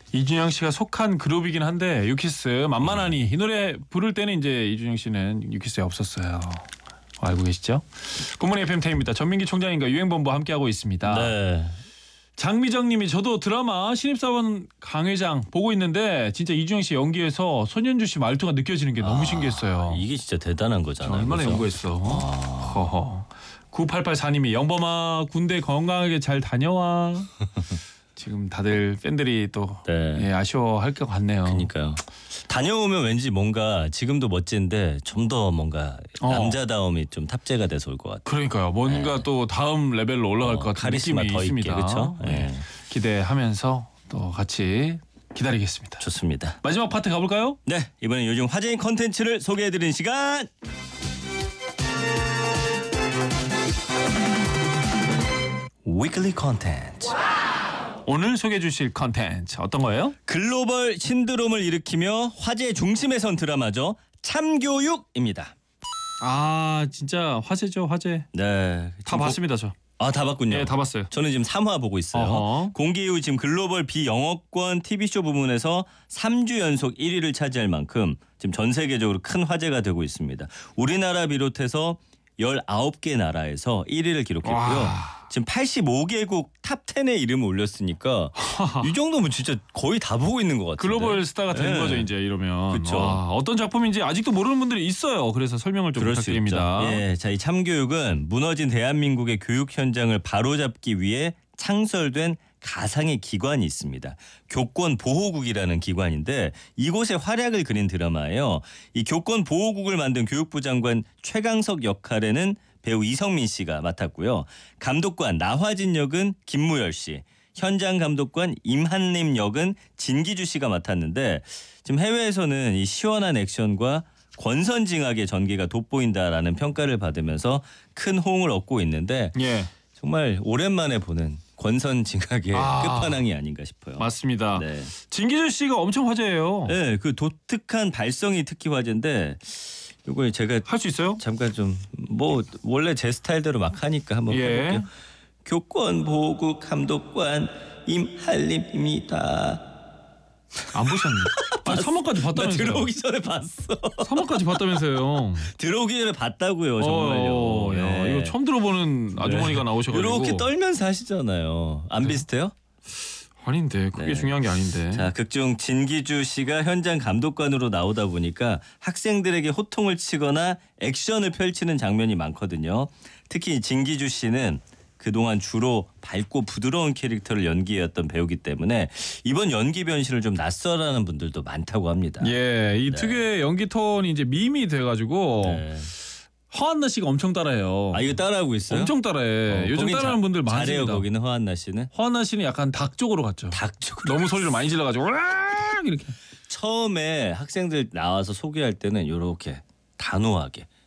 이준영 씨가 속한 그룹이긴 한데 유키스 만만하니 이 노래 부를 때는 이제 이준영 씨는 유키스에 없었어요. 알고 계시죠? 굿모닝 FM 태입니다. 전민기 총장님과 유행본부 함께하고 있습니다. 네. 장미정님이 저도 드라마 신입사원 강회장 보고 있는데 진짜 이준영 씨 연기에서 손현주 씨 말투가 느껴지는 게 너무 신기했어요. 이게 진짜 대단한 거잖아요. 얼마나 그래서? 연구했어. 허허. 9884님이 영범아 군대 건강하게 잘 다녀와. 지금 다들 팬들이 또 네. 예, 아쉬워할 것 같네요. 그러니까요. 다녀오면 왠지 뭔가 지금도 멋진데 좀 더 뭔가 남자다움이 좀 탑재가 돼서 올 것 같아요. 그러니까요. 뭔가 또 다음 레벨로 올라갈 것 같은 카리스마 느낌이 더 있습니다. 있게 그렇죠? 네. 기대하면서 또 같이 기다리겠습니다. 좋습니다. 마지막 파트 가볼까요? 네, 이번엔 요즘 화제인 컨텐츠를 소개해드리는 시간. 위클리 컨텐츠. 오늘 소개해 주실 컨텐츠 어떤 거예요? 글로벌 신드롬을 일으키며 화제 중심에 선 드라마죠. 참교육입니다. 아 진짜 화제죠 화제. 네, 다 봤습니다 저. 아, 다 봤군요. 네, 다 봤어요. 저는 지금 3화 보고 있어요. 어허. 공개 이후 지금 글로벌 비영어권 TV쇼 부문에서 3주 연속 1위를 차지할 만큼 지금 전 세계적으로 큰 화제가 되고 있습니다. 우리나라 비롯해서 19개 나라에서 1위를 기록했고요. 와. 지금 85개국 탑 10에 이름을 올렸으니까 이 정도면 진짜 거의 다 보고 있는 것 같아요. 글로벌 스타가 된 네. 거죠 이제 이러면. 그쵸. 와, 어떤 작품인지 아직도 모르는 분들이 있어요. 그래서 설명을 좀 그럴 수 부탁드립니다. 있죠. 예, 자, 이 참교육은 무너진 대한민국의 교육 현장을 바로잡기 위해 창설된 가상의 기관이 있습니다. 교권보호국이라는 기관인데 이곳의 활약을 그린 드라마예요. 이 교권보호국을 만든 교육부 장관 최강석 역할에는 배우 이성민 씨가 맡았고요. 감독관 나화진 역은 김무열 씨, 현장 감독관 임한림 역은 진기주 씨가 맡았는데 지금 해외에서는 이 시원한 액션과 권선징악의 전개가 돋보인다라는 평가를 받으면서 큰 호응을 얻고 있는데 예, 정말 오랜만에 보는 권선징악의 아. 끝판왕이 아닌가 싶어요. 맞습니다. 네. 진기준 씨가 엄청 화제예요. 네, 그 독특한 발성이 특히 화제인데 이거 제가 할 수 있어요? 잠깐 좀 뭐 원래 제 스타일대로 막 하니까 한번 예. 해볼게요. 교권보호국 감독관 임한림입니다. 안 보셨네. 아니 3화까지 나 봤다면서요. 들어오기 전에 봤어. 3화까지 봤다면서요. 들어오기 전에 봤다고요, 정말요. 야, 네. 이거 처음 들어보는 아주머니가 나오셔가지고. 이렇게 떨면서 하시잖아요. 안 비슷해요? 아닌데 그게 네. 중요한 게 아닌데. 자, 극중 진기주 씨가 현장 감독관으로 나오다 보니까 학생들에게 호통을 치거나 액션을 펼치는 장면이 많거든요. 특히 진기주 씨는 그동안 주로 밝고 부드러운 캐릭터를 연기해왔던 배우기 때문에 이번 연기 변신을 좀 낯설어하는 분들도 많다고 합니다. 예, 이 특유의 연기 톤이 이제 밈이 돼가지고 네. 허한나 씨가 엄청 따라해요. 아, 이거 따라하고 있어요? 엄청 따라해. 요즘 거긴 따라하는 분들 잘해요. 많습니다. 거기는 허한나 씨는 허한나 씨는 약간 닭 쪽으로 갔죠. 닭 쪽으로. 너무 소리를 많이 질러가지고 으악 이렇게. 처음에 학생들 나와서 소개할 때는 이렇게 단호하게